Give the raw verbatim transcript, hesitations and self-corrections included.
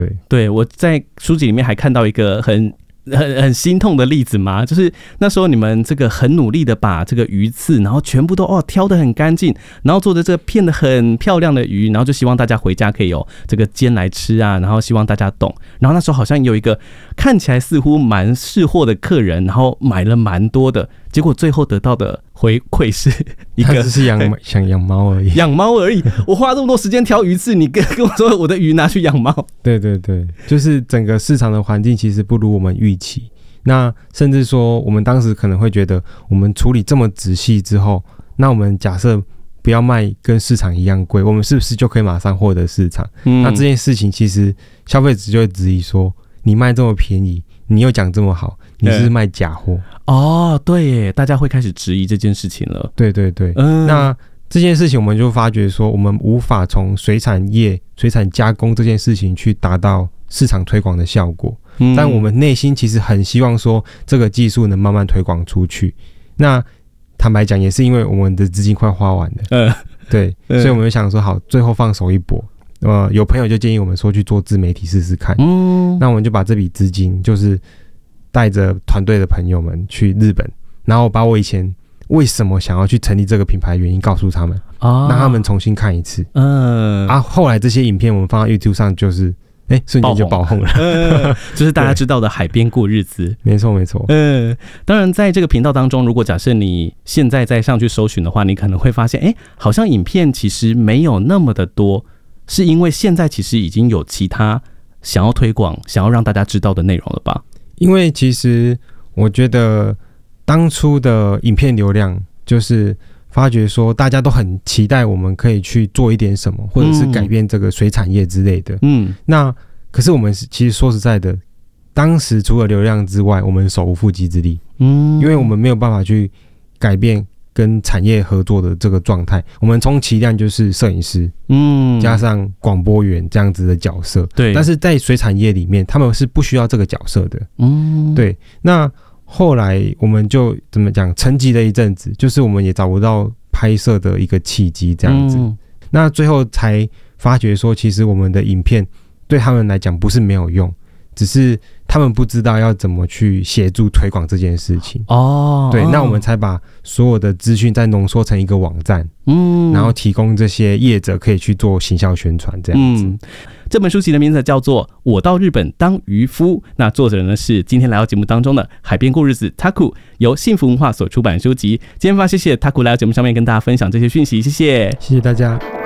对对，我在书籍里面还看到一个很很很心痛的例子嘛，就是那时候你们这个很努力的把这个鱼刺，然后全部都哦挑得很干净，然后做的这个片的很漂亮的鱼，然后就希望大家回家可以有这个煎来吃啊，然后希望大家懂。然后那时候好像有一个看起来似乎蛮识货的客人，然后买了蛮多的，结果最后得到的回馈是一个他只是养想养猫而已， 养猫而已。我花这么多时间挑鱼刺，你跟跟我说我的鱼拿去养猫？ 对对对，就是整个市场的环境其实不如我们预期。那甚至说，我们当时可能会觉得，我们处理这么仔细之后，那我们假设不要卖跟市场一样贵，我们是不是就可以马上获得市场？嗯、那这件事情其实消费者就会质疑说，你卖这么便宜，你又讲这么好，你是不是卖假货？ 哦，对耶，大家会开始质疑这件事情了。 对对对，嗯、那这件事情我们就发觉说，我们无法从水产业、水产加工这件事情去达到市场推广的效果。嗯、但我们内心其实很希望说，这个技术能慢慢推广出去。那坦白讲，也是因为我们的资金快花完了，嗯、对，嗯、所以我们就想说，好，最后放手一搏。呃，有朋友就建议我们说去做自媒体试试看。嗯，那我们就把这笔资金，就是带着团队的朋友们去日本，然后把我以前为什么想要去成立这个品牌的原因告诉他们，啊、让他们重新看一次。嗯，啊，后来这些影片我们放到 YouTube 上，就是哎、欸，瞬间就爆红了， 嗯，就是大家知道的海边过日子。 没错没错。 嗯，当然在这个频道当中，如果假设你现在再上去搜寻的话，你可能会发现，哎、欸，好像影片其实没有那么的多，是因为现在其实已经有其他想要推广、想要让大家知道的内容了吧？ 因为其实我觉得当初的影片流量就是发觉说大家都很期待我们可以去做一点什么，或者是改变这个水产业之类的。嗯，那可是我们其实说实在的，当时除了流量之外，我们手无缚鸡之力。嗯，因为我们没有办法去改变跟产业合作的这个状态，我们充其量就是摄影师，嗯，加上广播员这样子的角色。对，但是在水产业里面，他们是不需要这个角色的。嗯，对。那后来我们就怎么讲，沉寂了一阵子，就是我们也找不到拍摄的一个契机，这样子。嗯、那最后才发觉说，其实我们的影片对他们来讲不是没有用，只是他们不知道要怎么去协助推广这件事情。哦，对，那我们才把所有的资讯再浓缩成一个网站，嗯，然后提供这些业者可以去做行销宣传，这样子。嗯， 这本书籍的名字叫做《我到日本当渔夫》，那作者呢是今天来到节目当中的海边过日子 Taku， 由幸福文化所出版的书籍。今天非常谢谢 Taku 来到节目上面跟大家分享这些讯息，谢谢， 谢谢大家。